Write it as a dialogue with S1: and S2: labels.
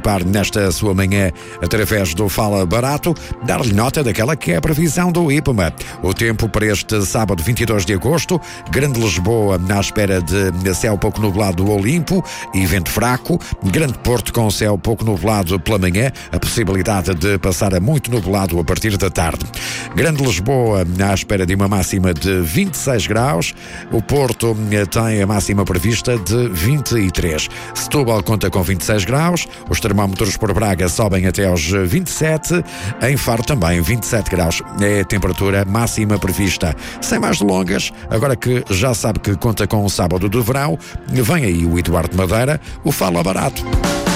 S1: participar nesta sua manhã através do Fala Barato, dar-lhe nota daquela que é a previsão do IPMA. O tempo para este sábado 22 de agosto, Grande Lisboa na espera de céu pouco nublado ou limpo e vento fraco, Grande Porto com céu pouco nublado pela manhã, a possibilidade de passar a muito nublado a partir da tarde. Grande Lisboa à espera de uma máxima de 26 graus, o Porto tem a máxima prevista de 23. Setúbal conta com 26 graus, os termómetros por Braga sobem até aos 27, em Faro também 27 graus, é a temperatura máxima prevista. Sem mais delongas, agora que já sabe que conta com um sábado de verão, vem aí o Eduardo Madeira, o Fala Barato.